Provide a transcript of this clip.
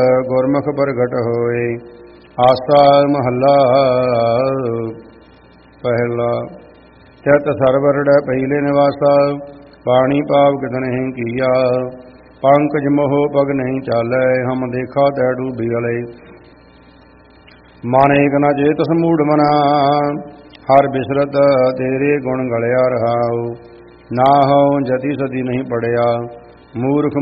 ਗੁਰਮੁਖ ਪ੍ਰਗਟ ਹੋਏ। ਆਸਾ ਮਹੱਲਾ ਪਹਿਲਾ। ਚਿਤ ਸਰਵਰੜ ਪਹਿਲੇ ਨਿਵਾਸਾ, ਪਾਣੀ ਪਾਵ ਕਿਤ ਨਹੀਂ ਕੀਆ। ਪੰਕਜ ਮੋਹ ਪਗ ਨਹੀਂ ਚਾਲੈ, ਹਮ ਦੇਖਾ ਤੈ ਡੂਬੀ ਗਲੇ। ਮਨ ਏਕ ਨ ਚੇਤ ਸਮੂੜ ਮਨਾ, ਹਰ ਬਿਸਰਤ ਤੇਰੇ ਗੁਣ ਗਲਿਆ ਰਹਾਉ। ਨਾ ਹਉ ਜਤੀ ਸਦੀ ਨਹੀਂ ਪੜਿਆ, ਮੂਰਖ